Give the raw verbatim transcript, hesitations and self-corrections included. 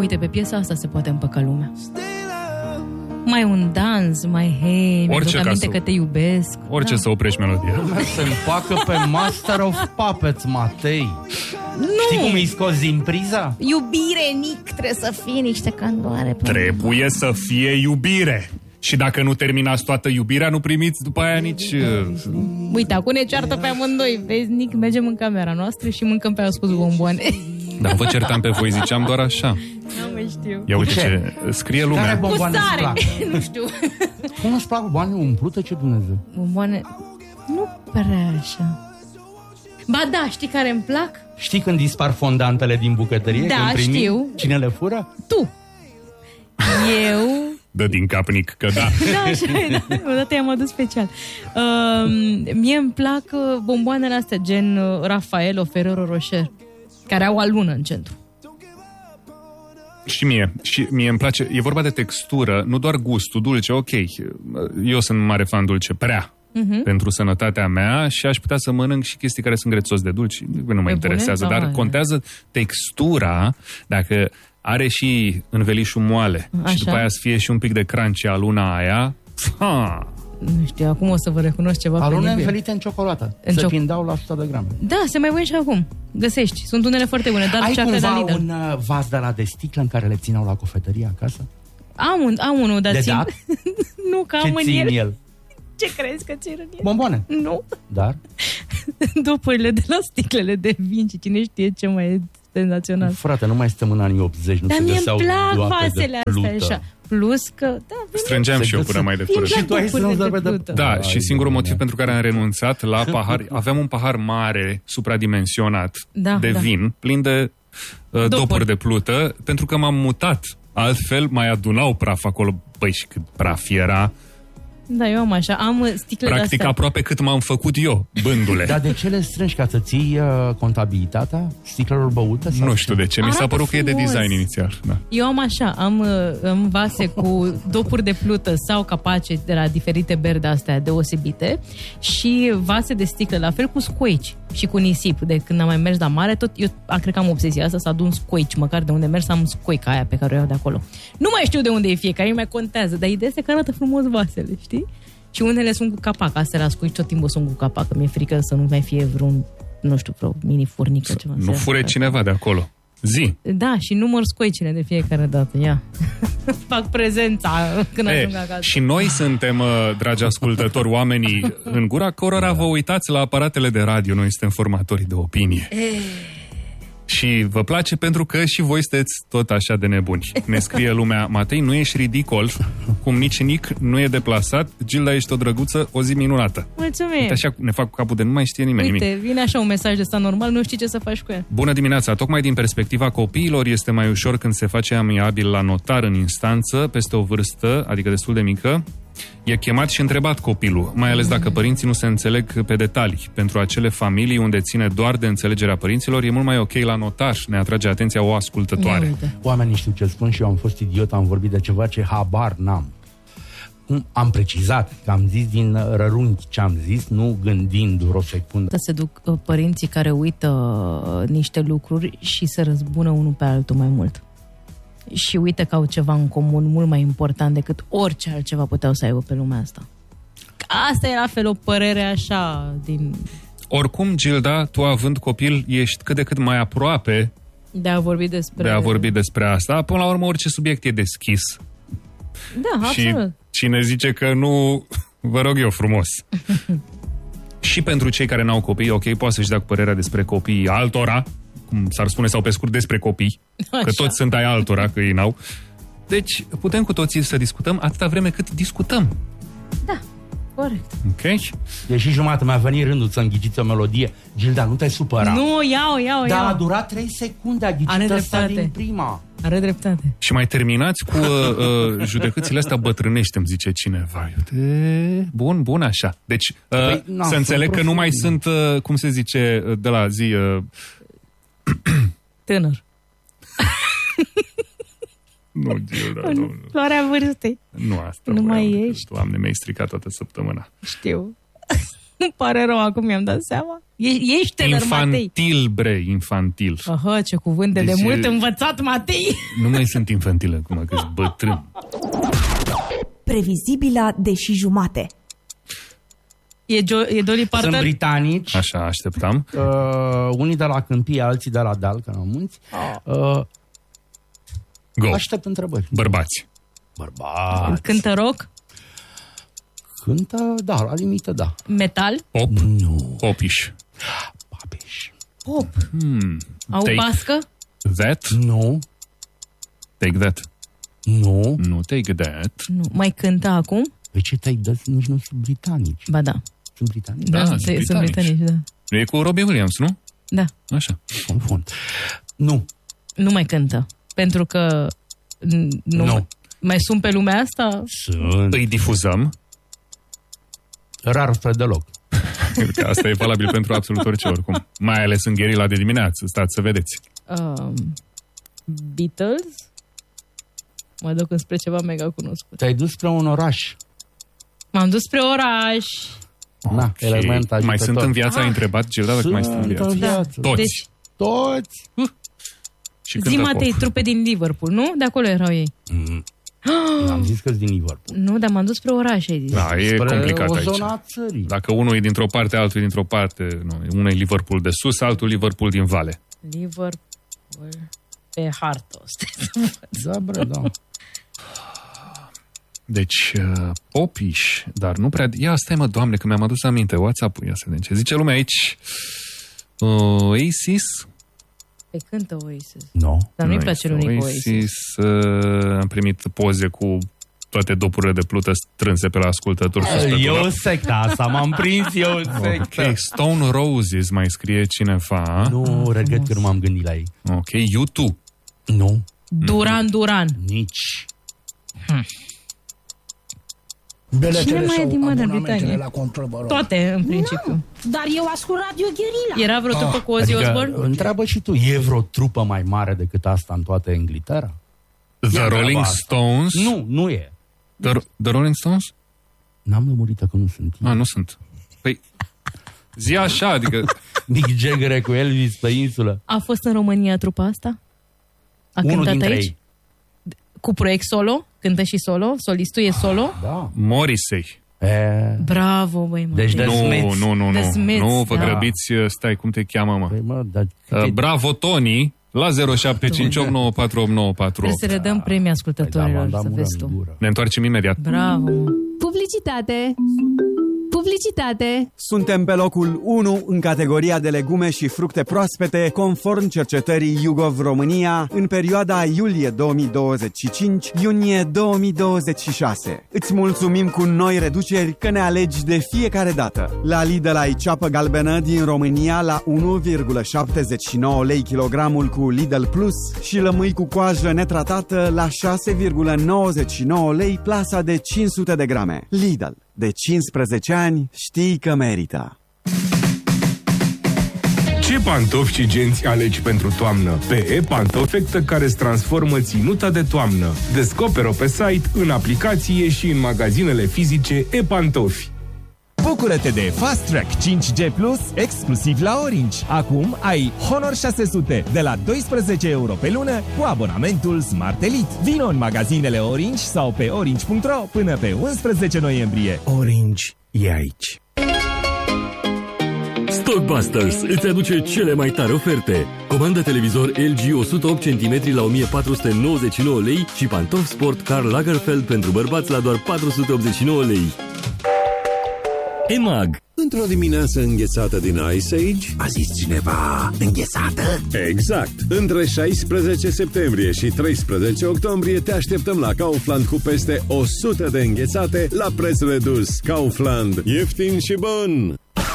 Uite, pe piesa asta se poate împăca lumea. Mai un dans, mai hei, mi-aduc aminte că te iubesc. Orice, da. Să oprești melodia. Se împacă pe Master of Puppets, Matei. Nu. Știi cum îi scoți din priza? Iubire, Nic, trebuie să fie niște candoare. Trebuie să fie iubire. Și dacă nu terminați toată iubirea, nu primiți după aia nici... Uite, acum ne ceartă pe amândoi. Vezi, Nic, mergem în camera noastră și mâncăm pe ascuns bomboane. Da, vă certam pe voi, ziceam doar așa. Nu mai știu. Ia uite ce scrie lumea. Care bomboane îți plac? Nu știu. Cum îți plac bomboane umplute, ce Dumnezeu? Bomboane... Nu prea așa. Ba da, știi care îmi plac? Știi când dispar fondantele din bucătărie? Da, când primi, știu. Cine le fură? Tu. Eu... Dă din cap, Nic, că da. Da, așa e, da. Odată i-am adus special. Uh, mie îmi plac bomboanele astea, gen Raffaello, Ferrero Rocher, care au alună în centru. Și mie, și mie îmi place, e vorba de textură, nu doar gustul, dulce, ok. Eu sunt mare fan dulce, prea, uh-huh. pentru sănătatea mea și aș putea să mănânc și chestii care sunt grețos de dulci, nu mă e interesează, bune? Dar ah, contează textura, dacă are și învelișul moale. Așa. Și după aia să fie și un pic de crunchy aluna aia. Ha! Nu știu, acum o să vă recunosc ceva. Alune învelite în ciocolată. În se cioc... pindau la o sută de grame. Da, se mai vând și acum. Găsești. Sunt unele foarte bune. Dar ai cumva de un uh, vas de la de sticlă în care le țineau la cofetărie acasă? Am, un, am unul, dar de țin... dat? Nu, că am în el. el. Ce crezi că țin în el? Bomboane? Nu. Dar? Dopurile de la sticlele de vin și cine știe ce mai e senzațional. Frate, nu mai suntem în anii optzeci, nu dar se găseau doape de plută. Dar mie-mi plac vasele astea așa. Plus că... Da, strângeam și eu până mai de curând. Și tu ai strâns de de... Da, ai, și singurul motiv pentru care am renunțat la pahar... Aveam un pahar mare, supradimensionat, da, de da. vin, plin de uh, dopuri de plută, pentru că m-am mutat. Altfel mai adunau praf acolo. Păi, și cât praf era... Da, eu am așa, am sticle practic de-astea. Aproape cât m-am făcut eu, bândule. Dar de ce le strângi? Ca să ții uh, contabilitatea sticlelor băute? Sau nu știu de ce, mi s-a părut că e de design inițial. Da. Eu am așa, am, am vase cu dopuri de plută sau capace de la diferite beri de-astea deosebite și vase de sticlă, la fel cu scoici și cu nisip. De când am mai mers la mare, tot eu a, cred că am obsesia asta să adun scoici, măcar de unde mers am scoica aia pe care o iau de acolo. Nu mai știu de unde e fiecare, nu mai contează, dar ideea este că arată frumos vasele, știi? Și unele sunt cu capac, astea la scuici tot timpul sunt cu capac, că mi-e frică să nu mai fie vreun, nu știu, vreo mini-furnică. Ceva nu fure cineva de acolo. Zi. Da, și număr scoicile de fiecare dată, ia. Fac prezența când e, ajung acasă. Și noi suntem, dragi ascultători, oamenii în gura cărora vă uitați la aparatele de radio, noi suntem formatorii de opinie. E... Și vă place pentru că și voi sunteți tot așa de nebuni. Ne scrie lumea, Matei, nu ești ridicol, cum nici Nic nu e deplasat, Gilda, ești o drăguță, o zi minunată. Mulțumim. Uite, așa ne fac cu capul de nu mai știe nimeni Uite, nimic. vine așa un mesaj de ăsta normal, nu știi ce să faci cu el. Bună dimineața, tocmai din perspectiva copiilor este mai ușor când se face amiabil la notar în instanță, peste o vârstă, adică destul de mică. E chemat și întrebat copilul, mai ales dacă părinții nu se înțeleg pe detalii. Pentru acele familii unde ține doar de înțelegerea părinților, e mult mai ok la notar. Ne atrage atenția o ascultătoare. Oamenii știu ce spun și eu am fost idiot, am vorbit de ceva ce habar n-am. Am precizat că am zis din rărunchi ce am zis, nu gândind vreo secundă. Se duc uh, părinții care uită uh, niște lucruri și se răzbună unul pe altul mai mult. Și uite că au ceva în comun mult mai important decât orice altceva puteau să aibă pe lumea asta. Asta e la fel o părere așa din... Oricum, Gilda, tu având copil, ești cât de cât mai aproape de a vorbi despre... de a vorbi despre asta. Până la urmă, orice subiect e deschis. Da, și absolut. Cine zice că nu, vă rog eu frumos. Și pentru cei care n-au copii, ok, poate să-și dea cu părerea despre copiii altora, cum s-ar spune, sau pe scurt despre copii, așa. Că toți sunt ai altora, că ei n-au. Deci putem cu toții să discutăm atâta vreme cât discutăm. Da, corect. Ok? E și jumătate, mi-a venit rândul să înghițiți o melodie. Gilda, nu te supăra. Nu, iau, iau, Dar iau. a durat trei secunde, a ghicit ăsta din prima. Are dreptate. Și mai terminați cu uh, uh, judecățile astea bătrânești, îmi zice cineva. Iute, bun, bun așa. Deci uh, păi, să înțeleg că nu mai sunt, uh, cum se zice, de la zi... Uh, tânăr. Nu, Gilda, nu, nu. Floarea vârstei. Nu asta. Nu mai ești. Doamne, mi-ai stricat toată săptămâna. Știu. Îmi pare rău, acum mi-am dat seama. E, ești tânăr, Matei. Infantil, bre, infantil. Aha, ce cuvânt de, deci, de mult învățat, Matei. Nu mai sunt infantil acum, că-s bătrân. Previzibila, deși jumate. E, jo- e Dolly Parton? Sunt britanici. Așa, așteptam. Uh, unii de la câmpie, alții de la deal, că la munți. Uh, Go. Aștept întrebări. Bărbați. Bărbați. Cântă rock? Cântă, da, la limită, da. Metal? Pop? Nu. Popiș. Papiș. Pop. Hmm. Au Take bască? That? Nu. Take that. Nu. Nu take that. Nu. Mai cântă acum? Păi ce te-ai dat? Nici nu sunt britanici. Ba da. Sunt britanici? Da, Da, sunt sunt sunt britanici, da. Nu e cu Robbie Williams, nu? Da. Așa. Confund. Nu. Nu mai cântă. Pentru că n- nu, Nu. mai sunt pe lumea asta? Sunt. Îi difuzăm. Rar spre deloc. Cred că asta e valabil pentru absolut orice, oricum. Mai ales în gherila de dimineață. Stați să vedeți. Um, Beatles? Mă duc înspre ceva mega cunoscut. Te-ai dus spre un oraș. M-am dus spre oraș. Na, Ok. element Mai ajutător. sunt în viață? Ai întrebat, Gilda, dacă mai sunt în Sunt viață? în viață. Toți. Deci, Toți. Și zi, cântă Matei, pop. trupe din Liverpool, nu? De acolo erau ei. Mm. Am zis că-s din Liverpool. Nu, dar m-am dus spre oraș, ai zis. Da, e Spre complicat o aici. zonă a țării. Dacă unul e dintr-o parte, altul e dintr-o parte, nu, unul e Liverpool de sus, altul Liverpool din vale. Liverpool pe hartă. Da, bre, da. Deci, uh, popiș, dar nu prea... Ia, stai mă, Doamne, că mi-am adus aminte WhatsApp-ul, ia să vedem ce zice lumea aici. Uh, Oasis? Pe cântă Oasis. No. Dar nu-i Nice. place lui Oasis. Oasis, uh, am primit poze cu toate dopurile de plută strânse pe la ascultători. sus pe Eu dulap. secta asta, m-am prins eu secta. Ok, Stone Roses mai scrie cineva. Nu, regret că nu m-am gândit la ei. Ok, U doi. Nu, Duran Duran. nici. Cine mai e din Marea Britanie? La control, vă rog. Toate, în principiu. Dar eu ascult Radio Guerilla. Era vreo trupă cu Ozzy Osbourne? Adică, întreabă și tu, e vreo trupă mai mare decât asta în toată Inglaterra? The Ia Rolling treaba asta. Stones? Nu, nu e. The, The Rolling Stones? N-am lămurit că nu sunt. Ah, nu sunt. Păi, zi așa, adică... Mick Jagger cu Elvis pe insulă. A fost în România trupa asta? A Unul cântat dintre aici? ei. Cu proiect solo? Cântă și solo? Solistul e solo? Da. Morrissey. E, Bravo, băi, mă. Deci de- Nu, Smiths. nu, nu, The nu. Smiths, Nu, vă da. grăbiți, stai, cum te cheamă, mă? păi, mă, dar Uh, bravo, Tony, la zero șapte cinci opt nouă patru opt nouă patru Trebuie opt. să le dăm premii Păi da, ascultătorilor, m-am dat să mâna vezi în tu. gură. Ne întoarcem imediat. Bravo. Publicitate! Publicitate! Suntem pe locul unu în categoria de legume și fructe proaspete, conform cercetării YouGov România, în perioada iulie două mii douăzeci și cinci-iunie două mii douăzeci și șase. Îți mulțumim cu noi reduceri că ne alegi de fiecare dată. La Lidl ai ceapă galbenă din România la unu virgulă șaptezeci și nouă lei kilogramul cu Lidl Plus și lămâi cu coajă netratată la șase virgulă nouăzeci și nouă lei plasa de cinci sute de grame. Lidl. De cincisprezece ani știi că merită. Ce pantofi și genți alegi pentru toamnă? Pe e-Pantofectă, care îți transformă ținuta de toamnă. Descoperă-o pe site, în aplicație și în magazinele fizice e-Pantofi. Bucură-te de Fast Track cinci G Plus exclusiv la Orange. Acum ai Honor șase sute de la doisprezece euro pe lună cu abonamentul Smart Elite. Vino în magazinele Orange sau pe orange punct ro până pe unsprezece noiembrie. Orange e aici. Stockbusters îți aduce cele mai tari oferte. Comandă televizor L G o sută opt centimetri la o mie patru sute nouăzeci și nouă lei și pantofi sport Karl Lagerfeld pentru bărbați la doar patru sute optzeci și nouă lei. EMAG. Într-o dimineață înghețată din Ice Age, a zis cineva, înghețată? Exact! Între șaisprezece septembrie și treisprezece octombrie te așteptăm la Kaufland cu peste o sută de înghețate la preț redus. Kaufland. Ieftin și bun!